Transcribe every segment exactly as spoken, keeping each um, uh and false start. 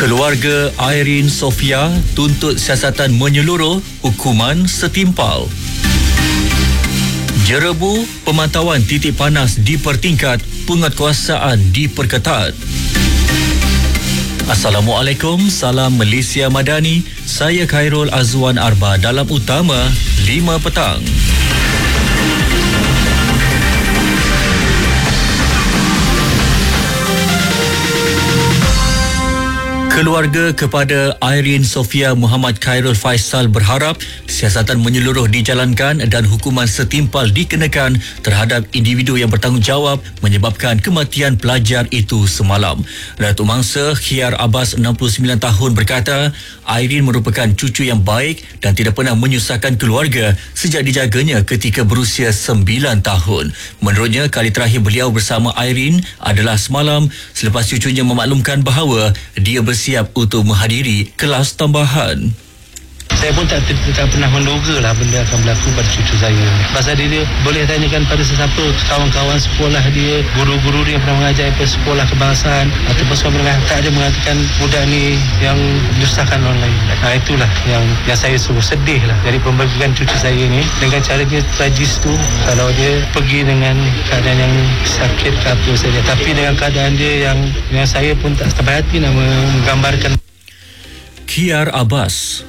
Keluarga Irene Sofia tuntut siasatan menyeluruh, hukuman setimpal. Jerebu pemantauan titik panas dipertingkat, penguatkuasaan diperketat. Assalamualaikum, salam Malaysia Madani. Saya Khairul Azwan Arba dalam Utama lima petang. Keluarga kepada Irene Sofia Muhammad Khairul Faisal berharap siasatan menyeluruh dijalankan dan hukuman setimpal dikenakan terhadap individu yang bertanggungjawab menyebabkan kematian pelajar itu semalam. Datuk Mangsa Khiar Abbas enam puluh sembilan tahun berkata, Irene merupakan cucu yang baik dan tidak pernah menyusahkan keluarga sejak dijaganya ketika berusia sembilan tahun. Menurutnya, kali terakhir beliau bersama Irene adalah semalam selepas cucunya memaklumkan bahawa dia bersama siap untuk menghadiri kelas tambahan. Saya pun tak, tak pernah menduga lah benda akan berlaku pada cucu saya. Pasal dia, dia boleh tanyakan pada sesiapa, kawan-kawan sekolah dia, guru-guru dia yang pernah mengajar pada sekolah kebangsaan ataupun sekolah menengah, tak ada mengatakan budak ni yang menyusahkan orang lain. Nah, itulah yang yang saya sungguh sedih lah dari pembagian cucu saya ni. Dengan cara dia tragis tu, kalau dia pergi dengan keadaan yang sakit ke apa saja, tapi dengan keadaan dia yang yang saya pun tak sampai hati nak menggambarkan. Khiar Abbas.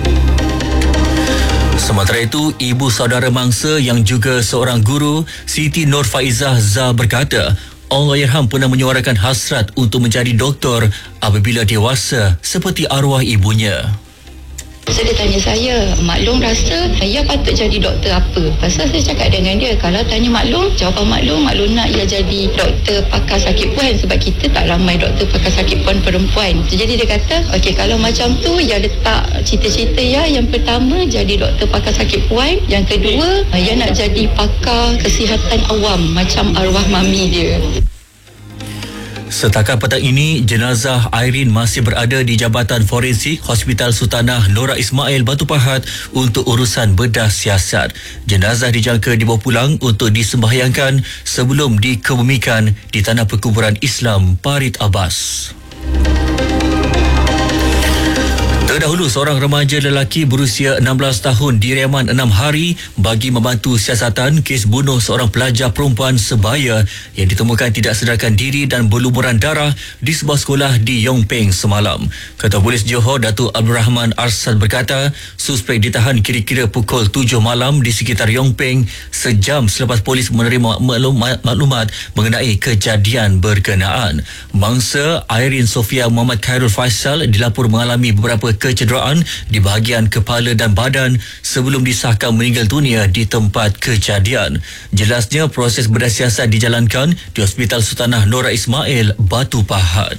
Sementara itu, ibu saudara mangsa yang juga seorang guru, Siti Nur Faizah Zah berkata, Allahyarham pernah menyuarakan hasrat untuk menjadi doktor apabila dewasa seperti arwah ibunya. So dia tanya saya, maklum rasa saya patut jadi doktor apa? Pasal saya cakap dengan dia, kalau tanya maklum, jawapan maklum, maklum nak ia jadi doktor pakar sakit puan sebab kita tak ramai doktor pakar sakit puan perempuan. Jadi dia kata, okey, kalau macam tu, ya letak cita-cita ya. Yang pertama, jadi doktor pakar sakit puan. Yang kedua, ya nak jadi pakar kesihatan awam macam arwah mami dia. Setakat petang ini, jenazah Irene masih berada di Jabatan Forensik Hospital Sultanah Nora Ismail Batu Pahat untuk urusan bedah siasat. Jenazah dijangka dibawa pulang untuk disembahyangkan sebelum dikebumikan di Tanah Perkuburan Islam Parit Abbas. Terdahulu, seorang remaja lelaki berusia enam belas tahun direman enam hari bagi membantu siasatan kes bunuh seorang pelajar perempuan sebaya yang ditemukan tidak sedarkan diri dan berlumuran darah di sebuah sekolah di Yong Peng semalam. Ketua Polis Johor, Datuk Abdul Rahman Arsad berkata, suspek ditahan kira-kira pukul tujuh malam di sekitar Yong Peng sejam selepas polis menerima maklumat mengenai kejadian berkenaan. Mangsa Irene Sofia Muhammad Khairul Faisal dilapor mengalami beberapa kecederaan di bahagian kepala dan badan sebelum disahkan meninggal dunia di tempat kejadian. Jelasnya, proses bedah siasat dijalankan di Hospital Sultanah Nora Ismail Batu Pahat.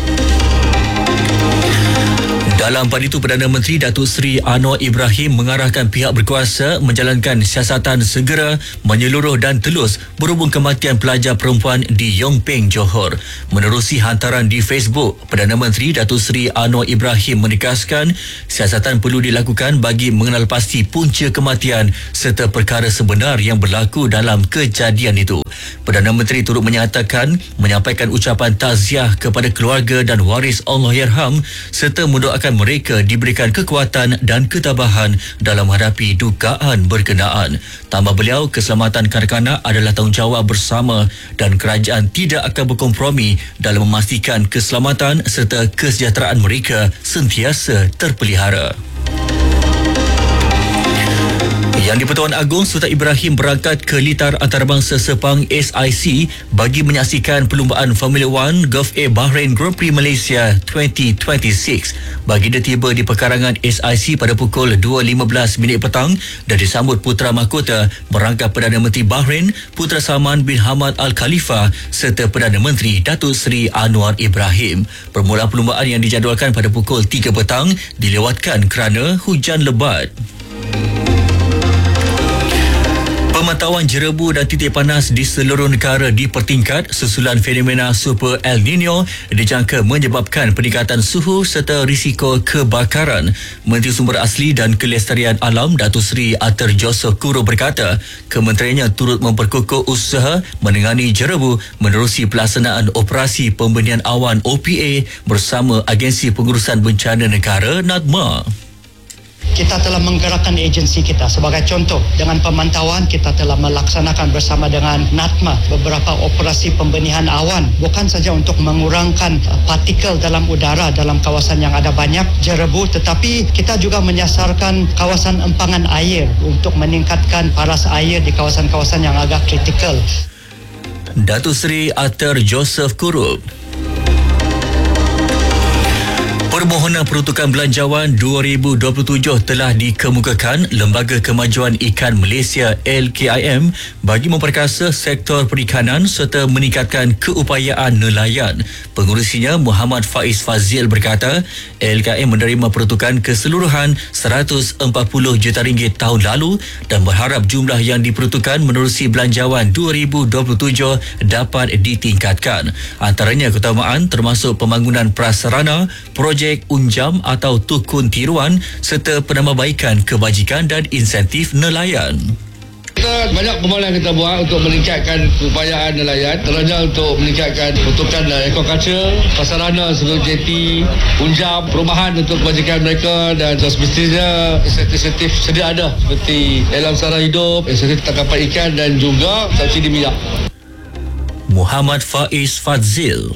Dalam pada itu, Perdana Menteri Datuk Seri Anwar Ibrahim mengarahkan pihak berkuasa menjalankan siasatan segera, menyeluruh dan telus berhubung kematian pelajar perempuan di Yong Peng, Johor. Menerusi hantaran di Facebook, Perdana Menteri Datuk Seri Anwar Ibrahim menegaskan siasatan perlu dilakukan bagi mengenal pasti punca kematian serta perkara sebenar yang berlaku dalam kejadian itu. Perdana Menteri turut menyatakan menyampaikan ucapan takziah kepada keluarga dan waris Allahyarham serta mendoakan mereka diberikan kekuatan dan ketabahan dalam menghadapi dugaan berkenaan. Tambah beliau, keselamatan kanak-kanak adalah tanggungjawab bersama dan kerajaan tidak akan berkompromi dalam memastikan keselamatan serta kesejahteraan mereka sentiasa terpelihara. Yang di-Pertuan Agong Sultan Ibrahim berangkat ke litar antarabangsa Sepang S I C bagi menyaksikan perlumbaan Formula One Gulf Air Bahrain Grand Prix Malaysia dua ribu dua puluh enam. Baginda tiba di pekarangan S I C pada pukul dua lima belas minit petang dan disambut Putera Mahkota merangkap Perdana Menteri Bahrain Putera Salman bin Hamad Al Khalifa serta Perdana Menteri Datuk Seri Anwar Ibrahim. Permulaan perlumbaan yang dijadualkan pada pukul tiga petang dilewatkan kerana hujan lebat. Pemantauan jerebu dan titik panas di seluruh negara dipertingkat susulan fenomena Super El Nino dijangka menyebabkan peningkatan suhu serta risiko kebakaran. Menteri Sumber Asli dan Kelestarian Alam Datuk Seri Arthur Joseph Kuro berkata, kementeriannya turut memperkukuh usaha menangani jerebu menerusi pelaksanaan operasi pembenihan awan O P A bersama Agensi Pengurusan Bencana Negara NADMA. Kita telah menggerakkan agensi kita. Sebagai contoh, dengan pemantauan kita telah melaksanakan bersama dengan NADMA beberapa operasi pembenihan awan, bukan saja untuk mengurangkan partikel dalam udara dalam kawasan yang ada banyak jerebu, tetapi kita juga menyasarkan kawasan empangan air untuk meningkatkan paras air di kawasan-kawasan yang agak kritikal. Datuk Seri Arthur Joseph Kuro. Permohonan Peruntukan Belanjawan dua ribu dua puluh tujuh telah dikemukakan Lembaga Kemajuan Ikan Malaysia L K I M bagi memperkasa sektor perikanan serta meningkatkan keupayaan nelayan. Pengurusinya Muhammad Faiz Fazil berkata, L K I M menerima peruntukan keseluruhan seratus empat puluh juta ringgit tahun lalu dan berharap jumlah yang diperuntukkan menerusi Belanjawan dua ribu dua puluh tujuh dapat ditingkatkan. Antaranya keutamaan termasuk pembangunan prasarana, projek unjam atau tukun tiruan serta penambahbaikan kebajikan dan insentif nelayan. Kita banyak pembangunan kita buat untuk meningkatkan keupayaan nelayan, terutamanya untuk meningkatkan peruntukan aquaculture, prasarana seluruh jeti, unjam, perumahan untuk kebajikan mereka dan semestinya insentif-insentif sedia ada seperti alam sara hidup, insentif tangkapan ikan dan juga subsidi minyak. Muhammad Faiz Fazil.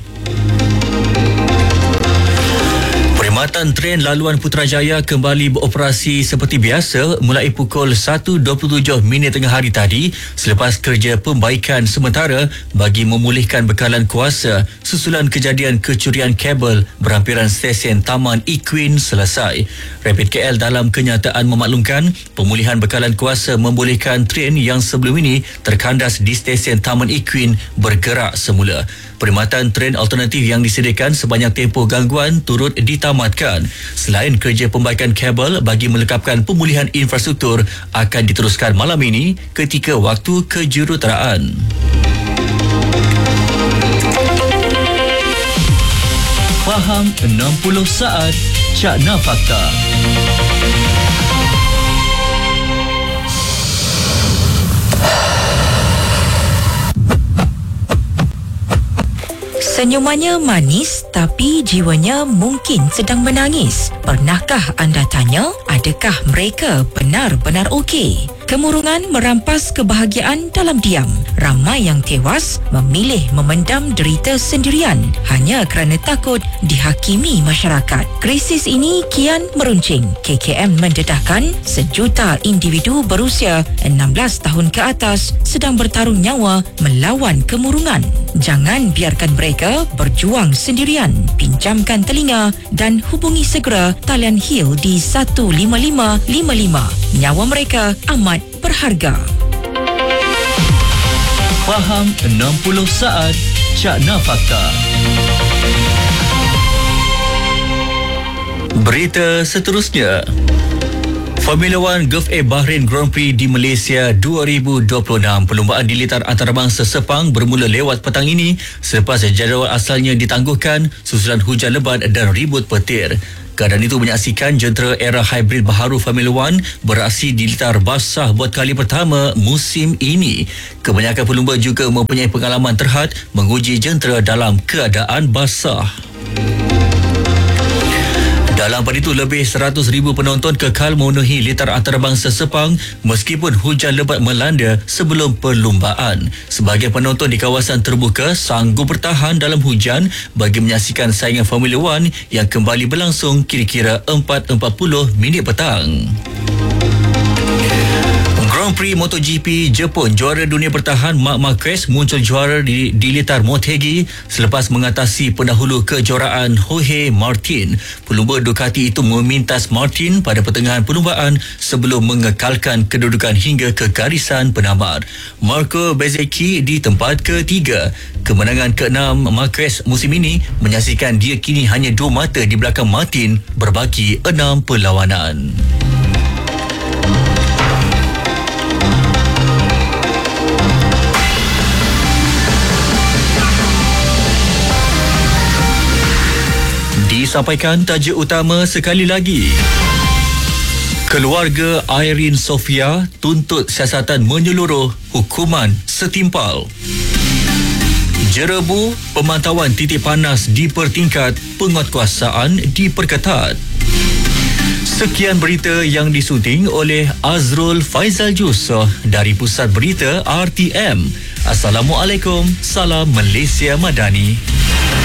Perkhidmatan tren laluan Putrajaya kembali beroperasi seperti biasa mulai pukul satu dua puluh tujuh minit tengah hari tadi selepas kerja pembaikan sementara bagi memulihkan bekalan kuasa susulan kejadian kecurian kabel berhampiran stesen Taman Equine selesai. Rapid K L dalam kenyataan memaklumkan pemulihan bekalan kuasa membolehkan tren yang sebelum ini terkandas di stesen Taman Equine bergerak semula. Perkhidmatan tren alternatif yang disediakan sebanyak tempoh gangguan turut ditamatkan. Selain kerja pembaikan kabel bagi melengkapkan pemulihan infrastruktur akan diteruskan malam ini ketika waktu kejuruteraan. Faham enam puluh saat Cakna Fakta. Senyumannya manis tapi jiwanya mungkin sedang menangis. Pernahkah anda tanya, adakah mereka benar-benar okey? Kemurungan merampas kebahagiaan dalam diam. Ramai yang tewas memilih memendam derita sendirian hanya kerana takut dihakimi masyarakat. Krisis ini kian meruncing. K K M mendedahkan sejuta individu berusia enam belas tahun ke atas sedang bertarung nyawa melawan kemurungan. Jangan biarkan mereka berjuang sendirian. Pinjamkan telinga dan hubungi segera talian Hill di satu lima lima lima lima. Nyawa mereka amat berharga. Faham enam puluh saat Cakna Fakta. Berita seterusnya. Formula One Gulf Air Bahrain Grand Prix di Malaysia dua ribu dua puluh enam. Perlumbaan di litar antarabangsa Sepang bermula lewat petang ini selepas jadual asalnya ditangguhkan susulan hujan lebat dan ribut petir. Keadaan itu menyaksikan jentera era hybrid baharu Formula One beraksi di litar basah buat kali pertama musim ini. Kebanyakan pelumba juga mempunyai pengalaman terhad menguji jentera dalam keadaan basah. Dalam pada itu, lebih seratus ribu penonton kekal memenuhi litar antarabangsa Sepang meskipun hujan lebat melanda sebelum perlumbaan. Sebahagian penonton di kawasan terbuka sanggup bertahan dalam hujan bagi menyaksikan saingan Formula One yang kembali berlangsung kira-kira empat empat puluh minit petang. Grand Prix MotoGP Jepun, juara dunia bertahan Marc Marquez muncul juara di, di litar Motegi selepas mengatasi pendahulu kejuaraan Jorge Martin. Pelumba Ducati itu memintas Martin pada pertengahan perlumbaan sebelum mengekalkan kedudukan hingga ke garisan penamat. Marco Bezzecchi di tempat ketiga. Kemenangan keenam Marquez musim ini menyaksikan dia kini hanya dua mata di belakang Martin berbaki enam perlawanan. Disampaikan tajuk utama sekali lagi. Keluarga Irene Sofia tuntut siasatan menyeluruh, hukuman setimpal. Jerebu, pemantauan titik panas dipertingkat, penguatkuasaan diperketat. Sekian berita yang disunting oleh Azrul Faizal Jusoh dari Pusat Berita R T M. Assalamualaikum, salam Malaysia Madani.